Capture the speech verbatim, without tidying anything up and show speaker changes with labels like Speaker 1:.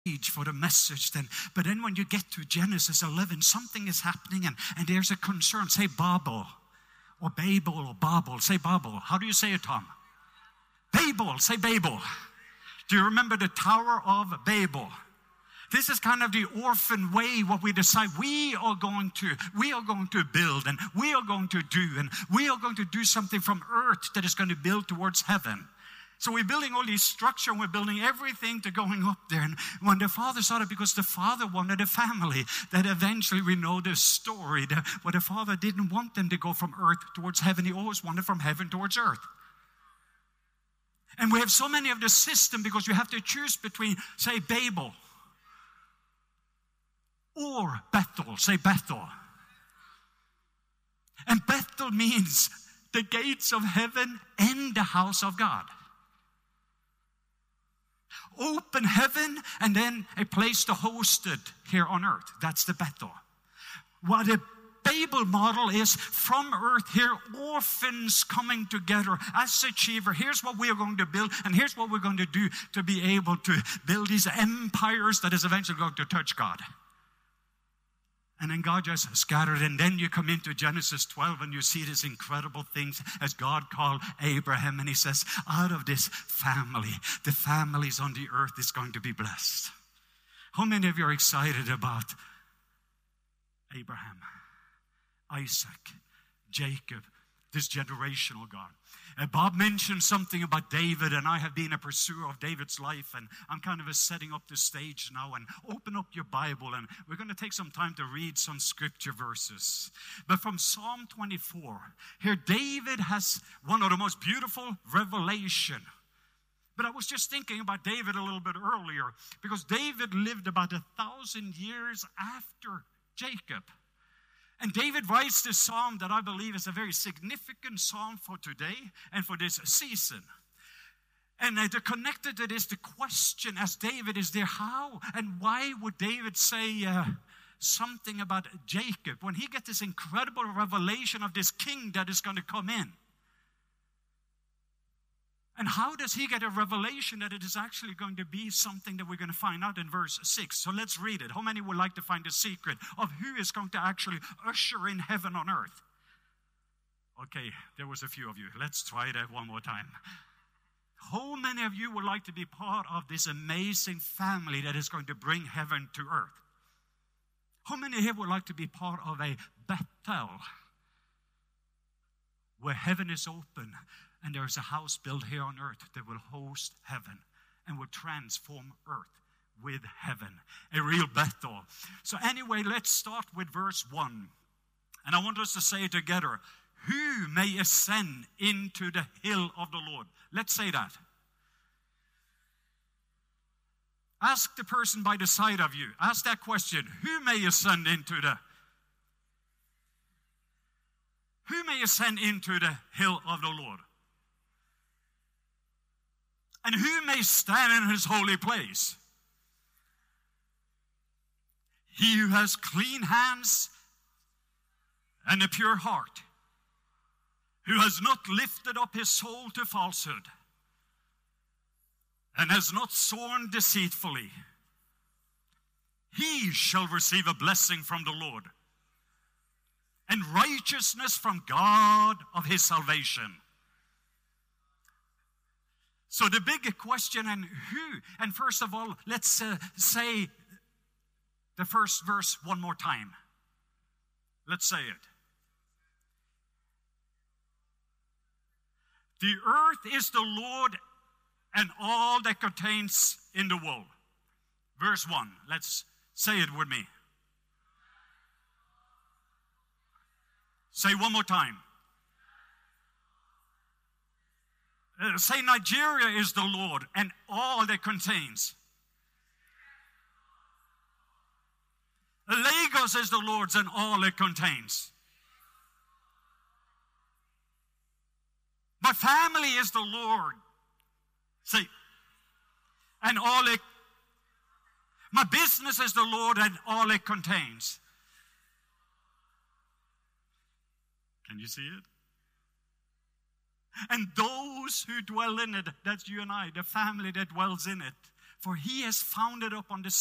Speaker 1: for the message then. But then when you get to Genesis eleven, something is happening and, and there's a concern. Say Babel or Babel or Babel. Say Babel. How do you say it, Tom? Babel. Say Babel. Do you remember the Tower of Babel? This is kind of the orphan way, what we decide we are going to, we are going to build and we are going to do, and we are going to do something from earth that is going to build towards heaven. So we're building all these structure, and we're building everything to going up there. And when the father saw it, because the father wanted a family, that eventually we know the story, that where the father didn't want them to go from earth towards heaven. He always wanted from heaven towards earth. And we have so many of the system because you have to choose between, say, Babel or Bethel. Say Bethel. And Bethel means the gates of heaven and the house of God. Open heaven and then a place to host it here on earth. That's the Bethel. What a Babel model is from earth here, orphans coming together as achiever. Here's what we are going to build, and here's what we're going to do to be able to build these empires that is eventually going to touch God. And then God just scattered. And then you come into Genesis twelve and you see these incredible things as God called Abraham. And he says, out of this family, the families on the earth is going to be blessed. How many of you are excited about Abraham, Isaac, Jacob, this generational God? Uh, Bob mentioned something about David, and I have been a pursuer of David's life, and I'm kind of a setting up the stage now. And open up your Bible, and we're going to take some time to read some scripture verses. But from Psalm twenty-four, here David has one of the most beautiful revelation. But I was just thinking about David a little bit earlier, because David lived about a thousand years after Jacob. And David writes this psalm that I believe is a very significant psalm for today and for this season. And uh, they're connected to this, the question as David is there, how and why would David say uh, something about Jacob when he gets this incredible revelation of this king that is going to come in? And how does he get a revelation that it is actually going to be something that we're going to find out in verse six? So let's read it. How many would like to find the secret of who is going to actually usher in heaven on earth? Okay, there was a few of you. Let's try that one more time. How many of you would like to be part of this amazing family that is going to bring heaven to earth? How many here would like to be part of a Bethel where heaven is open and there's a house built here on earth that will host heaven and will transform earth with heaven? A real Bethel. So anyway, let's start with verse one. And I want us to say it together. Who may ascend into the hill of the Lord? Let's say that. Ask the person by the side of you. Ask that question. Who may ascend into the Who may ascend into the hill of the Lord? And who may stand in his holy place? He who has clean hands and a pure heart, who has not lifted up his soul to falsehood, and has not sworn deceitfully, he shall receive a blessing from the Lord, and righteousness from God of his salvation. So the big question, and who? And first of all, let's uh, say the first verse one more time. Let's say it. The earth is the Lord and all that contains in the world. Verse one. Let's say it with me. Say one more time. Uh, say Nigeria is the Lord and all that contains. Lagos is the Lord's and all it contains. My family is the Lord. Say, and all it, my business is the Lord and all it contains. Can you see it? And those who dwell in it, that's you and I, the family that dwells in it, For he has founded upon the